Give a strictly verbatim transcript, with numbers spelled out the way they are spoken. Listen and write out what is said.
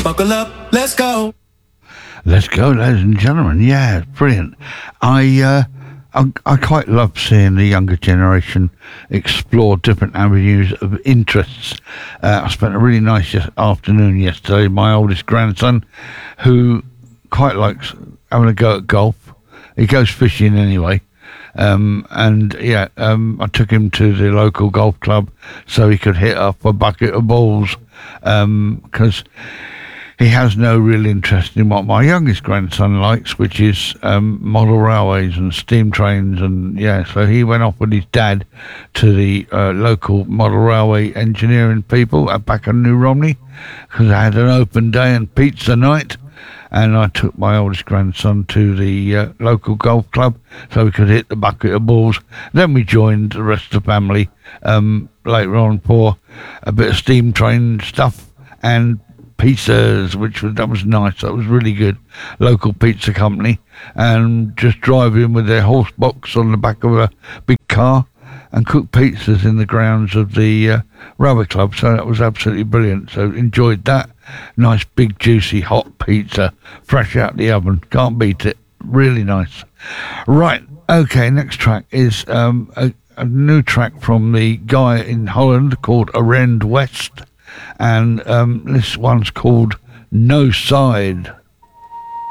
buckle up, let's go. Let's go, ladies and gentlemen. Yeah, brilliant. I, uh, I, I quite love seeing the younger generation explore different avenues of interests. Uh, I spent a really nice yes- afternoon yesterday with my oldest grandson, who quite likes having a go at golf. He goes fishing anyway. Um, and yeah, um, I took him to the local golf club so he could hit up a bucket of balls, because um, he has no real interest in what my youngest grandson likes, which is um, model railways and steam trains. And yeah, so he went off with his dad to the uh, local model railway engineering people at back in New Romney, because I had an open day and pizza night. And I took my oldest grandson to the uh, local golf club so we could hit the bucket of balls. Then we joined the rest of the family um, later on for a bit of steam train stuff and pizzas, which was that was nice. That was really good. Local pizza company, and just drive in with their horse box on the back of a big car and cook pizzas in the grounds of the uh, rubber club. So that was absolutely brilliant. So enjoyed that. Nice big juicy hot pizza fresh out the oven. Can't beat it. Really nice. Right, okay, next track is um, a, a new track from the guy in Holland called Arend West, and um, this one's called No Side.